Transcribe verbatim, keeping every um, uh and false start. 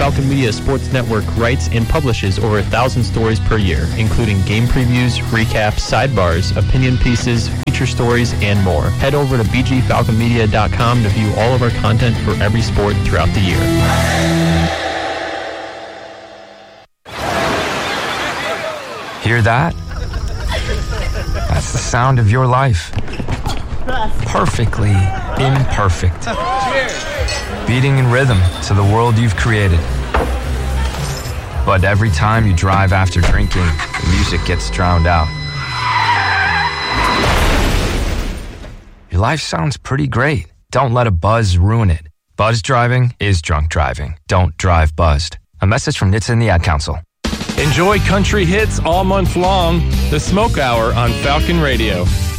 Falcon Media Sports Network writes and publishes over a thousand stories per year, including game previews, recaps, sidebars, opinion pieces, feature stories, and more. Head over to b g falcon media dot com to view all of our content for every sport throughout the year. Hear that? That's the sound of your life. Perfectly imperfect. Beating in rhythm to the world you've created. But every time you drive after drinking, the music gets drowned out. Your life sounds pretty great. Don't let a buzz ruin it. Buzz driving is drunk driving. Don't drive buzzed. A message from N H T S A and the Ad Council. Enjoy country hits all month long. The Smoke Hour on Falcon Radio.